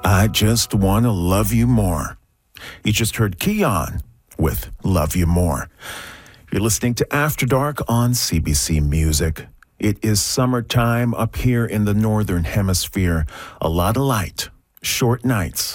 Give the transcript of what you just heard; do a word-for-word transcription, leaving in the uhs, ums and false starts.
I Just Wanna Love You More. You just heard Keon with Love You More. You're listening to After Dark on C B C Music. It is summertime up here in the Northern Hemisphere. A lot of light, short nights,